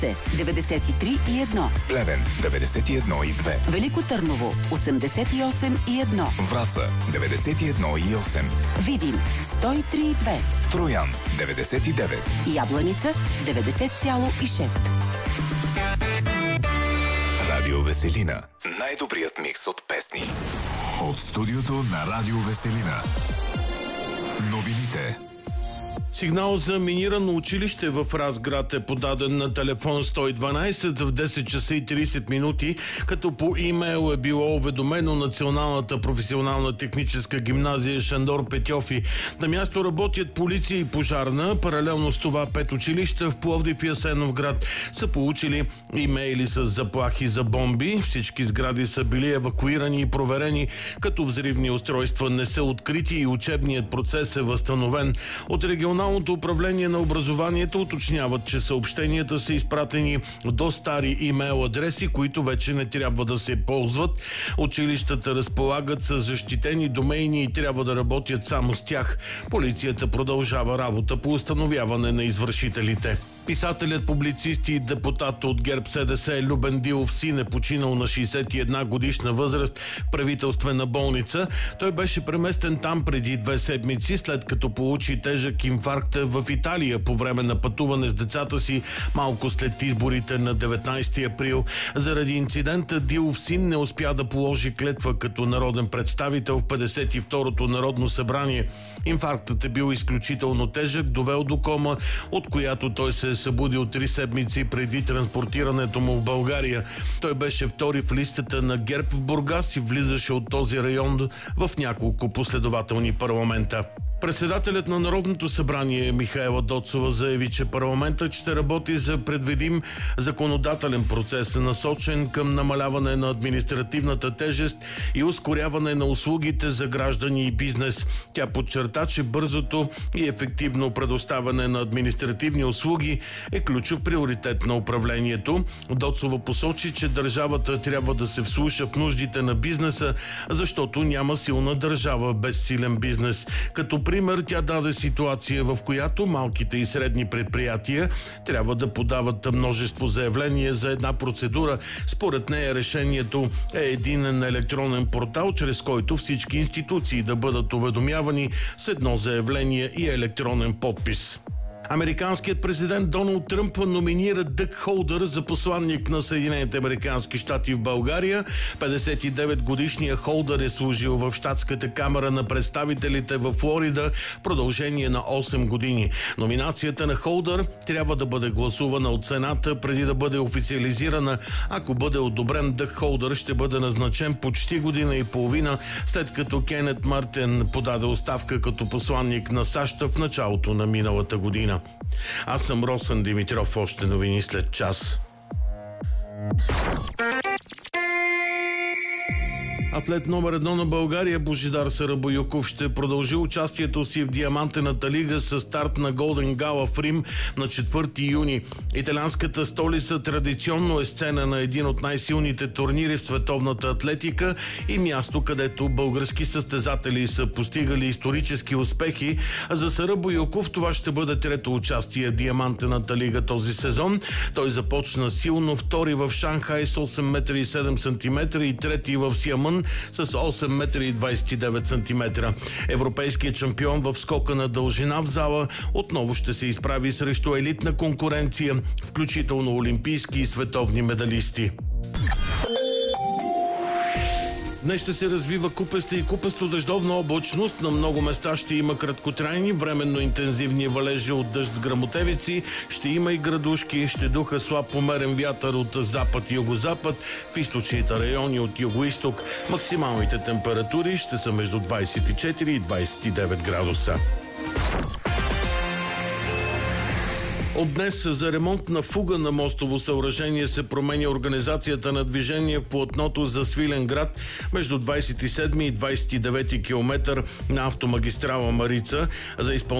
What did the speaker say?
93,1. Плевен 91,2. Велико Търново 88,1. Враца 91,8. Видин 103,2. Троян 99. Ябланица 90,6. Радио Веселина. Най-добрият микс от песни. От студиото на Радио Веселина. Новините. Сигнал за минирано училище в Разград е подаден на телефон 112 в 10 часа и 30 минути, като по имейл е било уведомено Националната професионална техническа гимназия Шандор Петьофи. На място работят полиция и пожарна. Паралелно с това 5 училища в Пловдив и Асеновград са получили имейли с заплахи за бомби. Всички сгради са били евакуирани и проверени, като взривни устройства не са открити и учебният процес е възстановен. От Регионалното управление на образованието уточняват, че съобщенията са изпратени до стари имейл адреси, които вече не трябва да се ползват. Училищата разполагат с защитени домейни и трябва да работят само с тях. Полицията продължава работа по установяване на извършителите. Писателят, публицист и депутат от ГЕРБ-СДС Любен Дилов син е починал на 61 годишна възраст в правителствена болница. Той беше преместен там преди 2 седмици, след като получи тежък инфаркт в Италия по време на пътуване с децата си малко след изборите на 19 април. Заради инцидента Дилов син не успя да положи клетва като народен представител в 52-то Народно събрание. Инфарктът е бил изключително тежък, довел до кома, от която той се е събудил 3 седмици преди транспортирането му в България. Той беше втори в листата на ГЕРБ в Бургас и влизаше от този район в няколко последователни парламента. Председателят на Народното събрание Михаела Доцова заяви, че парламентът ще работи за предвидим законодателен процес, насочен към намаляване на административната тежест и ускоряване на услугите за граждани и бизнес. Тя подчерта, че бързото и ефективно предоставяне на административни услуги е ключов приоритет на управлението. Доцова посочи, че държавата трябва да се вслуша в нуждите на бизнеса, защото няма силна държава без силен бизнес. Като пример тя даде ситуация, в която малките и средни предприятия трябва да подават множество заявления за една процедура. Според нея решението е единен електронен портал, чрез който всички институции да бъдат уведомявани с едно заявление и електронен подпис. Американският президент Доналд Тръмп номинира Дъг Холдър за посланник на Съединените американски щати в България. 59-годишният Холдър е служил в щатската камара на представителите в Флорида в продължение на 8 години. Номинацията на Холдър трябва да бъде гласувана от Сената преди да бъде официализирана. Ако бъде одобрен, Дъг Холдър ще бъде назначен почти година и половина, след като Кенет Мартин подаде оставка като посланник на САЩ в началото на миналата година. Аз съм Росен Димитров, още новини след час. Атлет номер 1 на България Божидар Сарабойуков ще продължи участието си в Диамантената лига с старт на Голден Гала в Рим на 4 юни. Италианската столица традиционно е сцена на един от най-силните турнири в световната атлетика и място, където български състезатели са постигали исторически успехи. А за Сарабойуков това ще бъде трето участие в Диамантената лига този сезон. Той започна силно, втори в Шанхай с 8 метра и 7 сантиметра и трети в Сиамън с 8 метра и 29 сантиметра. Европейският шампион в скока на дължина в зала отново ще се изправи срещу елитна конкуренция, включително олимпийски и световни медалисти. Днес ще се развива купеста и купесто-дъждовна облачност. На много места ще има краткотрайни, временно интензивни валежи от дъжд с гръмотевици. Ще има и градушки, ще духа слаб умерен вятър от запад и югозапад. В източните райони от югоизток максималните температури ще са между 24 и 29 градуса. От днес за ремонт на фуга на мостово съоръжение се променя организацията на движение в платното за Свиленград между 27 и 29 километър на автомагистрала Марица. За